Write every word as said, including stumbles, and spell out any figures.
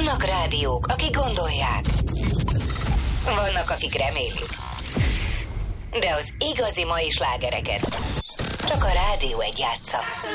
Vannak rádiók, akik gondolják. Vannak, akik remélik. De az igazi mai slágereket csak a Rádió egy játsza.